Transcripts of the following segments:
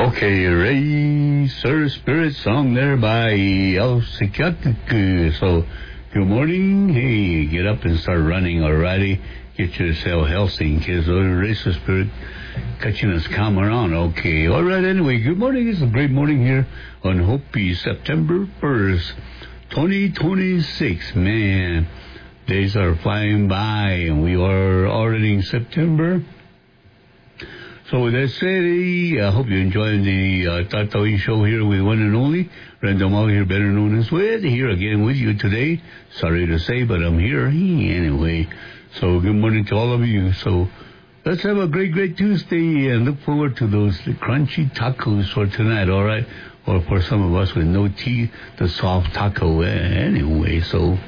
Okay, Racer Spirit song there by El Psychiatric. So, good morning. Hey, get up and start running already. Get yourself healthy in case Racer Spirit catching us come around. Okay, all right, anyway, good morning. It's a great morning here on Hopi, September 1st, 2026. Man, days are flying by and we are already in September. So with that said, I hope you're enjoying the Tatawi show here with one and only Random Out here, better known as Wed, here again with you today. Sorry to say, but I'm here anyway. So good morning to all of you. So let's have a great Tuesday and look forward to those crunchy tacos for tonight, all right? Or for some of us with no tea, the soft taco anyway. So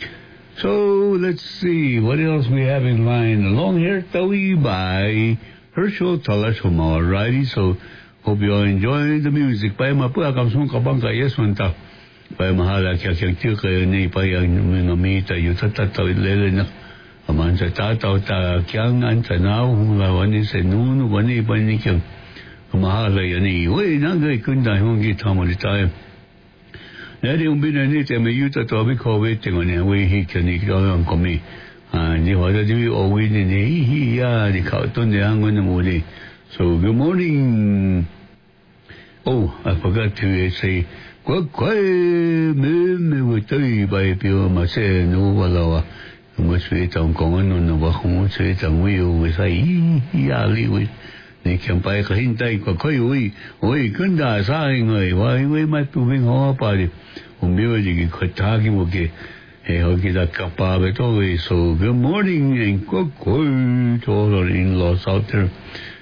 let's see what else we have in line. Long Hair Tawi by Herschel Talashoma, alrighty, so hope you all enjoy the music. Paya mapua kamsung kabang kaya sunta. Paya mahala kya kaya ni paya minamita yutatataw lele na. Aman sa tataw ta kyang antanaw hula wani sa nunu wani bani kyang. Mahala yani, wey nagay kunda hongi tamali tayo. Nari umbina nite me yuta to abiko waiting on ya wey hi kyani kaya komi. 你或者就我为你呀，你考顿的安稳的目的。So good morning. Oh, I forgot to say. 乖妹会对白表嘛些努话了啊。我学长讲安那话，我学长会有会使压力会。你看白个现在乖会跟大啥因为买不平好吧的，我没有这个快打给我给。Hey, okay, that kapabit always. So, good morning, and kokoi to all our in-laws out there.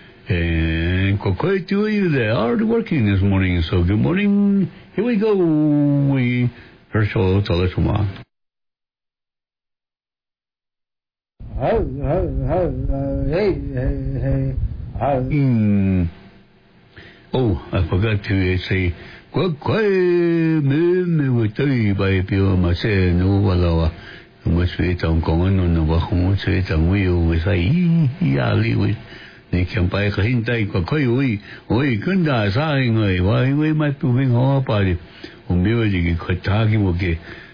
And kokoi to you, they are working this morning. So, good morning. Here we go. Herschel Talashuma. Hey. Oh, I forgot to say. 乖妹会对白表嘛些努话了啊。我学长讲安那话，我学长会有会使压力会。你看白个现在乖会跟大啥因为买不平好吧的，我没有这个快打给我给。